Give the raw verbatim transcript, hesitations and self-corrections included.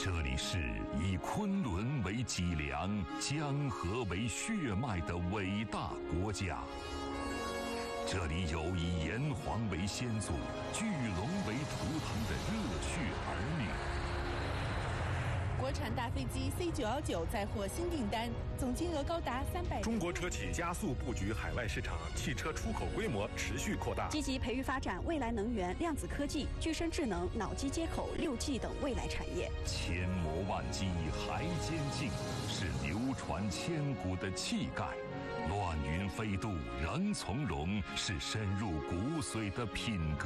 这里是以昆仑为脊梁、江河为血脉的伟大国家。这里有以炎黄为先祖、巨龙为图腾的热血儿女。 国产大飞机 C 九一九再获新订单，总金额高达三百。 中国车企加速布局海外市场，汽车出口规模持续扩大， 积极培育发展未来能源、量子科技、具身智能、脑机接口、六 G 等未来产业。 千磨万击还坚劲，是流传千古的气概；乱云飞渡仍从容，是深入骨髓的品格。